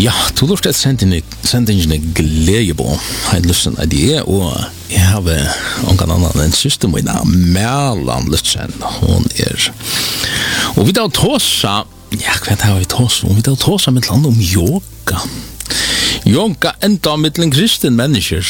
Ja, du lort at sendingene glede på en lysten av det, og jeg har noen annen enn syster min, Merlan Lutzen, hun og vi da tåsa, ja, hva har vi tåsa? Vi da tåsa med land om yoga. Yoga enda med en kristen mennesker.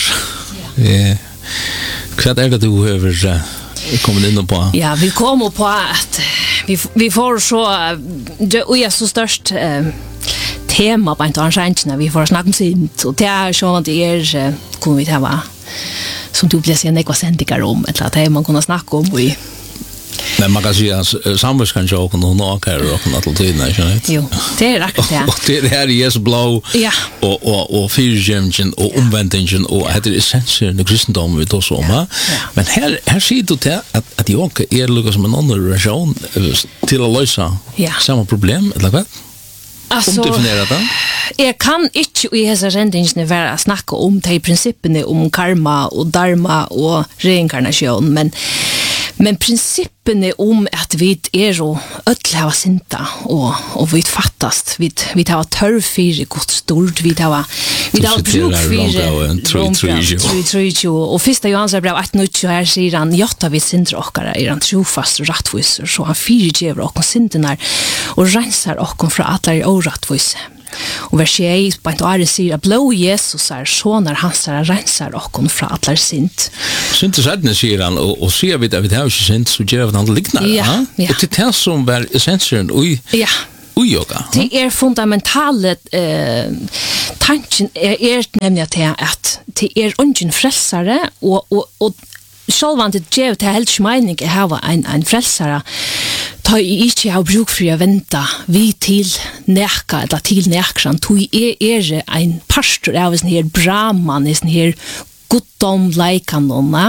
Hva det du har kommet inn på? Ja, vi kommer på at vi får så, det er så størst tema på en annet vi får snakke om sint, og det sånn at det kommer vi til å ha, som du blir sier nekva sendinger om, eller at det man kunne snakke om. Men man kan si at samværskan ikke åkken og nåker og åkken at tiden, ikke sant? Jo, det akkurat det. Og det her Jesu blå, og fyrtjemningen, og omvendingen, og etter essensen i kristendommen vi tås om. Men her sier du til at yoga lukket som en annen relasjon til å løse samme problem, eller hva? Omdefinere det? Jeg kan ikke i disse rendingene være å snakke om de prinsippene om karma og dharma og reinkarnasjon, men prinsippene om at vi og ødelig har sinta og vi fattast, vi har tørv for godt stort, vi har bruk for 3 og første Johannes brev 18 og her sier han, jotta vi sinter okkara, han trofast og rattviser, så han fyrirgever okkon sintenar og rensar okkon fra atler og rattviser. Og vers 1 på en åre sier at blå Jesus sånner hans rensar okkon fra atler sint. Sint til sædene sier han, og sier vi at vi har ikke sint, så gjør vi at han liknar. Ja. Og til det som var essensen ui yoga. Det fundamentale tanken nemlig at det ungen frelsare, og sjálvan det gjør til helt mening å ha en frelsare, ta ikke har bruk for å vente vi til nekka, eller til nekran, tog en pastor av en her brahman, en her goddomleikan,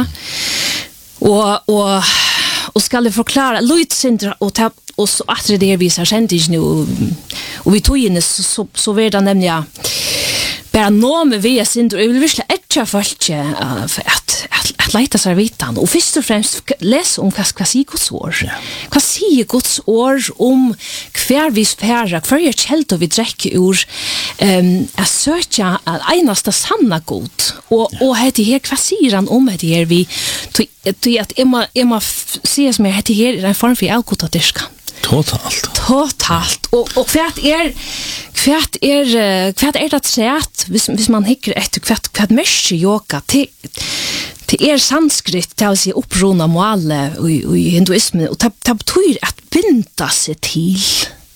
og skal jeg forklare Luitsyndra, og så at det viser sendingen, og vi tog inn, så var det nemlig bare nå med vi synder, og jeg vil virkelig etter folk at leita seg vitan, og først og fremst lese om hva sier Guds år. Hva sier Guds år om hver vi spærer, hver jeg kjelt og vi drekker ur, jeg søker eneste sanna god, og hette her, hva sier han om hette her, jeg må si som hette her er en form for avgodadyrkan. Totalt. Og hva er det sett, hvis man hikker etter hva merker yoga, det sanskrit, det vil si opprona måle i hinduismen, og det betyr at binda seg til,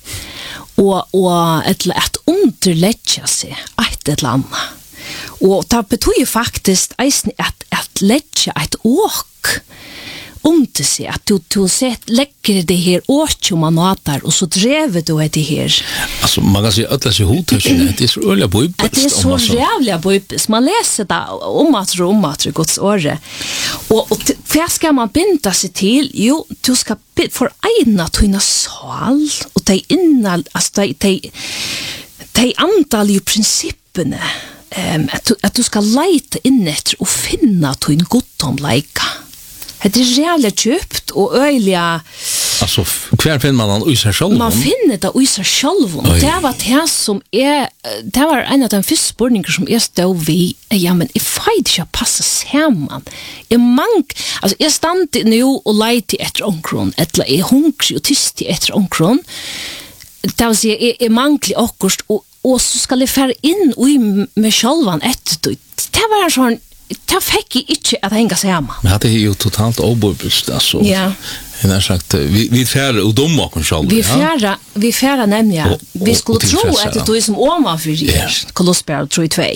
og at underledja seg et eller annet. Og det betyr faktisk at ledja et åk til seg, at du legger det her 8 måneder, og så drever du det her. Altså, man kan si at det er hodtørsene, det er så øyelig bøybels. Det er så rævlig bøybels. Man leser det om at Guds åre. Og hva skal man binda seg til? Jo, du skal foregne tøyne sal, og de andalige prinsippene, at du skal leite inn etter og finne tøyne goddomleika. Det er reale kjøpt og øyelige... Altså, hver finner man den i seg selv? Man finner det i seg selv. Det var det som det var en av de første spørninger som stod vi, ja, men jeg feid ikke å passe sammen. Jeg stand nå og leite etter omkron, eller jeg hungrig og tyst etter omkron. Det vil si, jeg mangler akkurat, og så skal jeg fære inn med sjølven etter det. Det var en sånn, det fikk jeg ikke at henge sammen. Men det er jo totalt overbevist, altså. Ja. Jeg har sagt, vi færre og dumme oss selv. Vi færre nemlig, vi skulle tro at det er som ovenfor Kolosserbrev 3:2.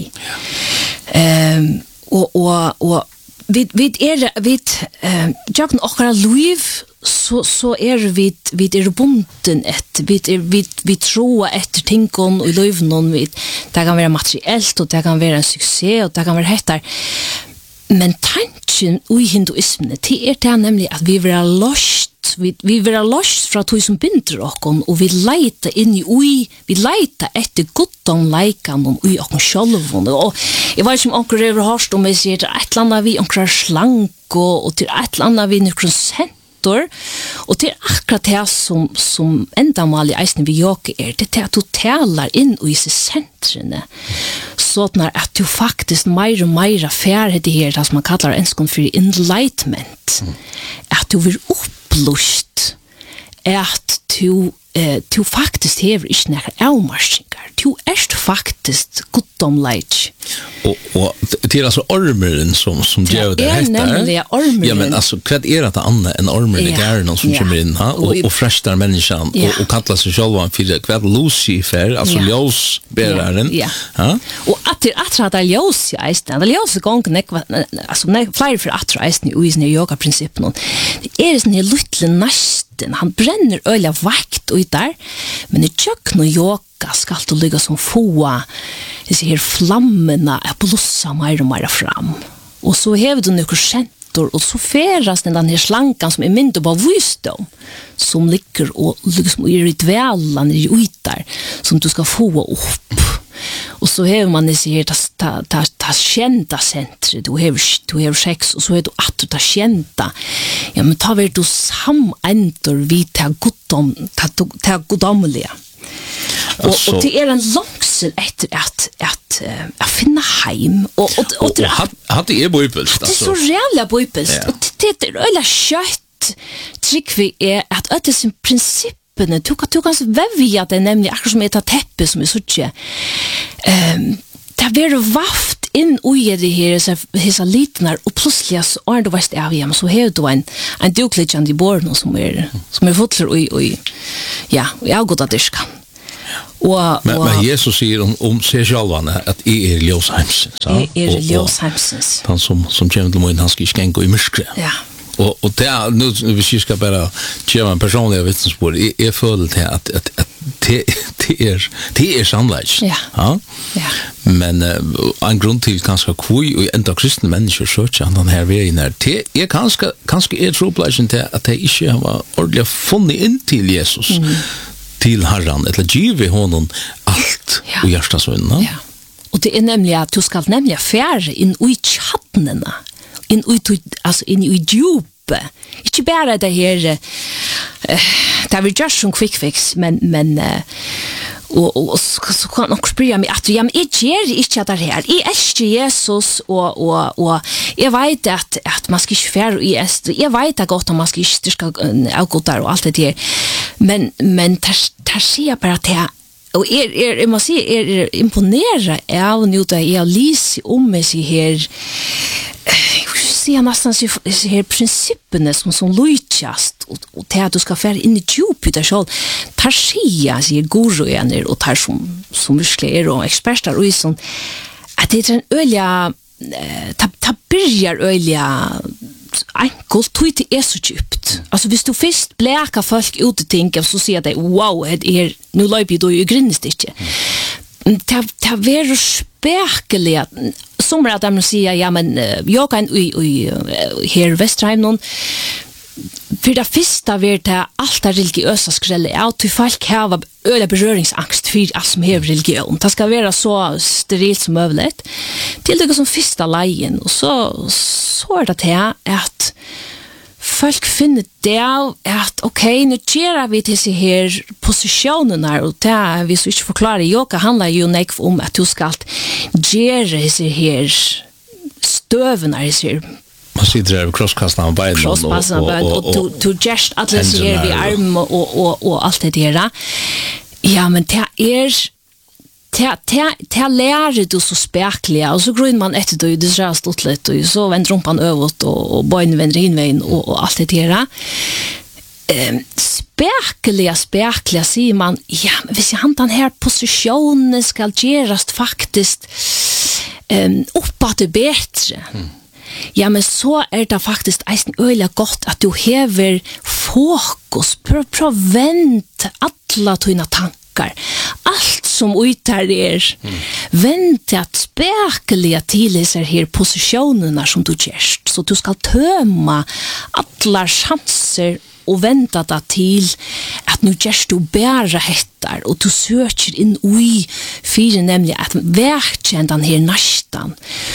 Og vi jakken okkara liv, så vi bunden vi tror etter tingene og i løyven, det kan være materiellt, og det kan være en suksess, og det kan være hettar. Men tanken i hinduismen, det er nemlig at vi vil ha lost, vi vil ha lost fra tog som binder okken, og vi leiter inn vi leiter etter goddomleikan i okken sjølven. Og jeg vet ikke om onker har hørt om jeg sier til et eller annet vi onker slank, og til et eller annet vi noen sent, sentor, og det akkurat det som endamål i eisen vi yoga det at du talar inn i disse sentrene, sånn at du faktisk mer og mer færre det her, det som man kallar enskon for enlightenment, at du vil opplyst, at du faktisk hever ikke nære avmarsingar. Du faktisk goddomleik. Og det altså ormeren som gjør det rett der. Nemlig ormeren. Ja, men altså, hva det at Anne en ormeren i gæren som kommer inn, og frestar menneskene, og kallar seg selv for hva Lucifer, altså ljøsbæreren. Ja. Og at det er ljøs i eisen, det er ljøs i gangen, altså, flere for at eisen i sånne yoga-prinsippen, det er sånne luttle nesten, han brenner øyla vakt og der, men i tjøkken og yoga skal du ligge som få disse her flammene er blussa mer og mer fram. Og så hever du noen sentor, og så feras den her slankan som er mindre på visdom, som ligger og liksom i ritualen i der, som du skal få opp. Og så hever man disse her ta kjenta sentre, du hever 6, og så hever du at du ta kjenta. Ja, men ta ver du samendor vid ta goddomlige. Og det er en langsel etter at finne heim. Hadde er bøybelst. Det er så reale bøybelst. Og det er øyla kjøtt, trykk vi er at disse prinsippene, du kan vevja det nemlig akkurat som et teppe som er suttje. Det har vært vaft inn i det her, hese litene, og plutselig så er det vest av hjem, så har du en duklidjande i båren som er fotler i avgått av dyrka. Men Jesus sier om seg själva at jeg er ljøsheimsens. Jeg er ljøsheimsens. Han som kommer til måten, han skal ikke gå i mørkre. Ja. Og det nu hvis jeg skal bare gjøre en personlig vittnesbord, jeg føler til at det er sannleik. Ja. Men en grunn til kanskje kvui og enda kristne mennesker søker han her veien her. Det er kanskje er tropleisen til at jeg ikke har ordentlig funnet inn til Jesus, til Herren, eller givet honom alt og hjertasøynene. Ja. Og det er nemlig at du skal nemlig fære inn i tjattnene, inn i djupe. Ikke bare det her, det er vel just som quick fix, men og så kan nok spørre meg at jeg gjør ikke det her. Jeg elsker Jesus, og jeg vet at man skal ikke fære i est. Jeg vet det godt at man skal ikke styrke avgått der og alt det der. Men det sier bare at og jeg må si, jeg imponerer av nå da jeg lyser om meg sier her, jeg nesten her prinsippene som lujtjast, og til at du skal fære inn i djup i deg selv, tar sier goroener, og tar som virkelig er og eksperter, og sånn, at det er en øyla, ta byrjar øyla, enkelt, tog det er så djupt. Altså, hvis du først bleka folk ut i ting, så sier de, wow, nå løper du jo grinnest ikke. Det er veldig spekelig at som at de sier, ja, men jeg kan her i Vestreim noen, for det første vil det alt det religiøse skrelle av til folk har øyla berøringsangst for alt som har religion. Det skal være så sterilt som mulig til det som første leien, og så er det til at folk finner det at ok, nå gjør vi disse her posisjonene, og det er, hvis vi ikke forklarer, yoga handler jo nekv om at du skal gjøre disse her støvene, disse her man sitter der ved krosskastene av beiden og du gjerst alle disse her ved arm og alt det der. Ja, men det er det lærer du så spekelig, og så grunner man etter det, det er stått litt, og så vender rumpan øvet, og bøyene vender innveien, og alt det der. Spekelig, sier man, ja, men hvis jeg den her posisjonen skal gjøres faktisk oppe til bedre, ja, men så er det faktisk eisen øyla godt at du hever fokus, prøv å vente alle tøyne tankar, alt som utar vente at spekelig til disse her posisjonene som du gjørst, så du skal tømme alle sjanser og vente deg til at nå gjørst du bære hettar, og du søker inn ui fire nemlig at verkjenn den her næstan.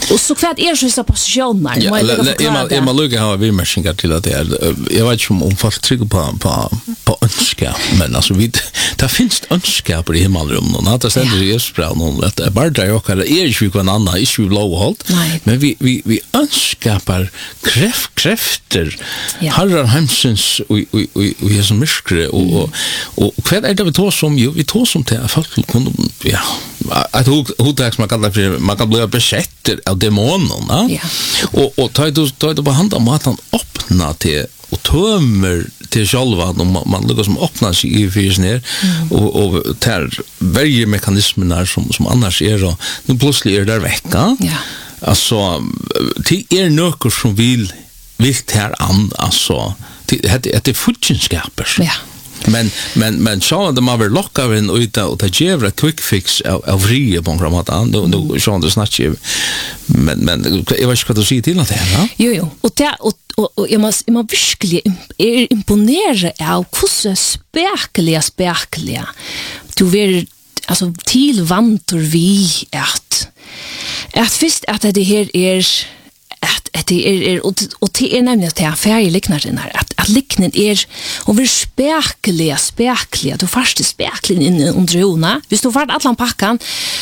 Och så kvart så positioner. Jag må lugga ha vimmärsingar till att det är, jag vet inte om folk trycker på önska, men alltså det finns önskapar i himmelrummen, att det ständer i Jesperbrand, att det bara där jag är inte vi en annan, inte vi lovhållt, men vi önskapar krefter, harrar hemsens och är som myskre, och vad är det vi tar som, vi tar som till att folk kunde, ja, att hotverk man kan bli besätter av demonerna. Ja. Och tar det på hand om att han öppnar till och tömmer till själva man lyckas som öppnar sig i fys ner och tar varje mekanismerna som annars är och nu plötsligt är där vecka. Ja. Alltså det nöker som vill här an alltså det är futchenskaper. Ja. Men så att man vill locka in ut och ta jävla quick fix av fria på grammaten då så det snart ju men jag vet inte vad du säger till det här. Jo och jag måste verkligen imponera av hur spekliga du vill alltså tillvantor vi att först att det här är att det är och det är nämligen att det är färg liknar den här att liknen är och vi spekliga du fast spekligen in under jona hvis du fart allan packan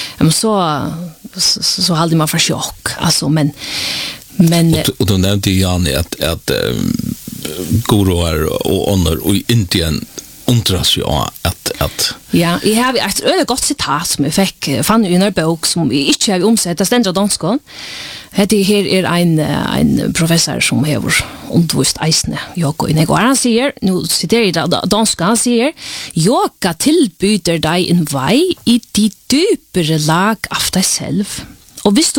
så hade man för chock alltså men och då nämnde Jan att goroar och honor och Indien undras ju att ja, jag har ett öde gott citat som jag fann i en bok som vi inte har omsett det ständer danskon. Det här är en professor som har undervist eisne yoga i nego. Han säger, nu citerar jag danska, han säger yoga tillbyder dig en vei i de djupere lag av dig selv. Och visst